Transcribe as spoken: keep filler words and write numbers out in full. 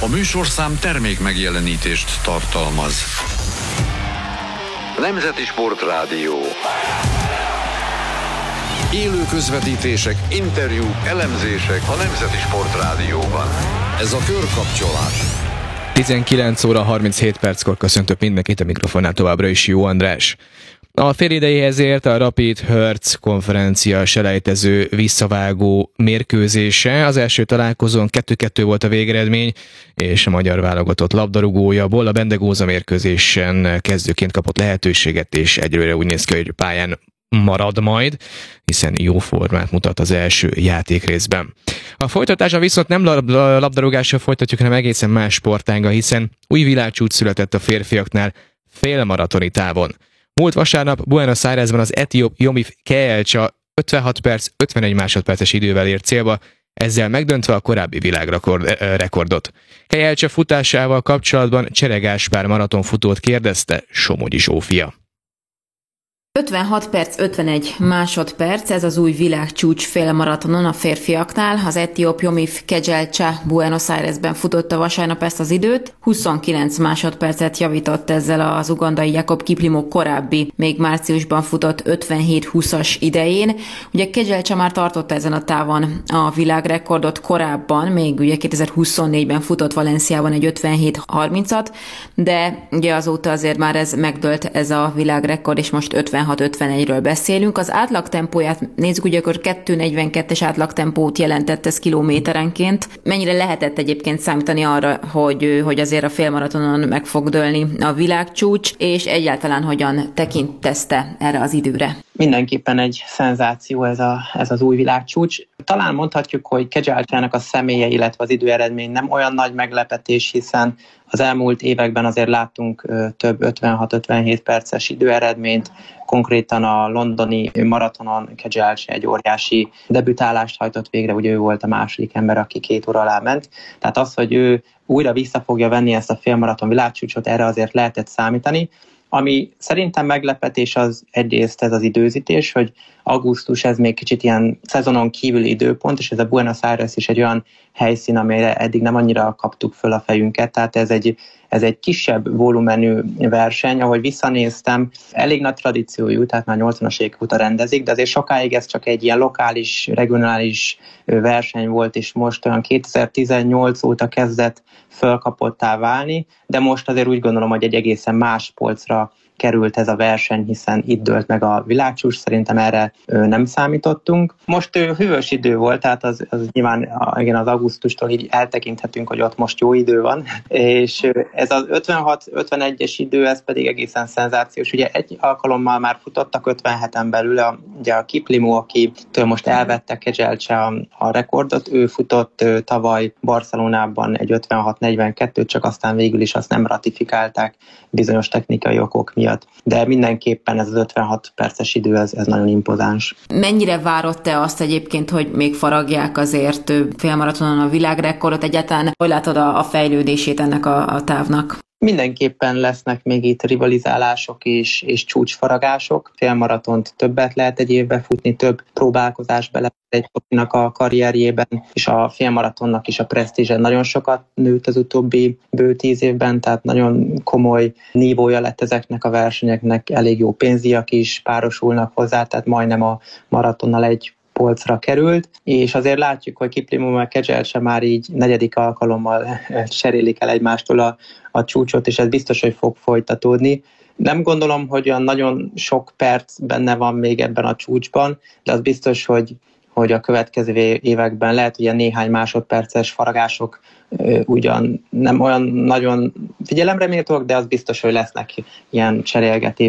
műsorszám termék megjelenítést tartalmaz. Nemzeti Sportrádió. Élő közvetítések, interjúk, elemzések a Nemzeti Sportrádióban. Ez a Körkapcsolás. tizenkilenc óra harminchét perckor köszöntök mindenkit, a mikrofonnál továbbra is Jó András. A félidejéhez ért a Rapid Hertz konferencia selejtező visszavágó mérkőzése. Az első találkozón kettő-kettő volt a végeredmény, és a magyar válogatott labdarúgója Bolla Bendegúz a mérkőzésen kezdőként kapott lehetőséget, és egyelőre úgy néz ki, hogy pályán marad majd, hiszen jó formát mutat az első játékrészben. A folytatásra viszont nem labdarúgással folytatjuk, hanem egészen más sportággal, hiszen új világcsúcs született a férfiaknál félmaratoni távon. Múlt vasárnap Buenos Airesben az etióp Jomif Kejelcha ötvenhat perc ötvenegy másodperces idővel ért célba, ezzel megdöntve a korábbi világrekordot. Kejelcha futásával kapcsolatban Csere Gáspár maratonfutót kérdezte Somogyi Zsófia. ötvenhat perc ötvenegy másodperc, ez az új világcsúcs félmaratonon a férfiaknál. Az etióp Jomif Kejelcha Buenos Airesben futotta vasárnap ezt az időt. huszonkilenc másodpercet javított ezzel az ugandai Jacob Kiplimo korábbi, még márciusban futott ötvenhét húszas idején. Ugye Kejelcha már tartotta ezen a távon a világrekordot korábban, még ugye kétezer-huszonnégyben futott Valenciában egy ötvenhét harmincat, de ugye azóta azért már ez megdőlt ez a világrekord, és most ötvenhat ötvenegyről beszélünk. Az átlagtempóját nézzük, ugye akkor kettő negyvenkettes átlagtempót jelentett ez kilométerenként. Mennyire lehetett egyébként számítani arra, hogy, hogy azért a félmaratonon meg fog dőlni a világcsúcs, és egyáltalán hogyan tekintette erre az időre? Mindenképpen egy szenzáció ez, a, ez az új világcsúcs. Talán mondhatjuk, hogy Kejelchának a személye, illetve az időeredmény nem olyan nagy meglepetés, hiszen az elmúlt években azért láttunk több ötvenhat ötvenhét perces időeredményt, konkrétan a londoni maratonon Kejelcha egy óriási debütálást hajtott végre, ugye ő volt a második ember, aki két óra alá ment. Tehát az, hogy ő újra vissza fogja venni ezt a félmaraton világcsúcsot, erre azért lehetett számítani. Ami szerintem meglepetés az egyrészt ez az időzítés, hogy augusztus ez még kicsit ilyen szezonon kívüli időpont, és ez a Buenos Aires is egy olyan helyszín, amire eddig nem annyira kaptuk föl a fejünket, tehát ez egy, ez egy kisebb volumenű verseny, ahogy visszanéztem, elég nagy tradíciójú, tehát már nyolcvanas évek óta rendezik, de azért sokáig ez csak egy ilyen lokális, regionális verseny volt, és most olyan kétezer-tizennyolc óta kezdett fölkapottá válni, de most azért úgy gondolom, hogy egy egészen más polcra került ez a verseny, hiszen itt dőlt meg a világcsúcs, szerintem erre nem számítottunk. Most hűvös idő volt, tehát az, az nyilván igen, az augusztustól így eltekinthetünk, hogy ott most jó idő van, és ez az ötvenhat ötvenegyes idő, ez pedig egészen szenzációs. Ugye egy alkalommal már futottak ötvenheten belül, a, ugye a Kiplimo, akitől most elvette Kejelcha a, a rekordot, ő futott tavaly Barcelonában egy ötvenhat negyvenkettőt, csak aztán végül is azt nem ratifikálták bizonyos technikai okok miatt. De mindenképpen ez az ötvenhat perces idő, ez, ez nagyon impozáns. Mennyire várod te azt egyébként, hogy még faragják azért félmaratonon a világrekordot? Egyáltalán hogy látod a, a fejlődését ennek a, a távnak? Mindenképpen lesznek még itt rivalizálások és, és csúcsfaragások. Félmaratont többet lehet egy évbe futni, több próbálkozás bele egy profinak a karrierjében, és a félmaratonnak is a presztízse nagyon sokat nőtt az utóbbi bő tíz évben, tehát nagyon komoly nívója lett ezeknek a versenyeknek, elég jó pénzdiak is párosulnak hozzá, tehát majdnem a maratonnal egy polcra került, és azért látjuk, hogy Kiplimo meg Kejelcha már így negyedik alkalommal cserélik el egymástól a, a csúcsot, és ez biztos, hogy fog folytatódni. Nem gondolom, hogy olyan nagyon sok perc benne van még ebben a csúcsban, de az biztos, hogy, hogy a következő években lehet, hogy a néhány másodperces faragások ugyan nem olyan nagyon figyelemre méltóak, de az biztos, hogy lesznek ilyen cserélgetés.